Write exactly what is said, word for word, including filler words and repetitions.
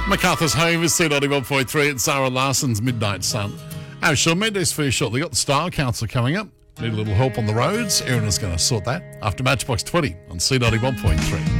MacArthur's Home is C ninety-one point three at Sarah Larson's Midnight Sun. Our Shawn Mendes for you shortly. Got the Style Council coming up. Need a little help on the roads. Erin is going to sort that after Matchbox twenty on C ninety-one point three.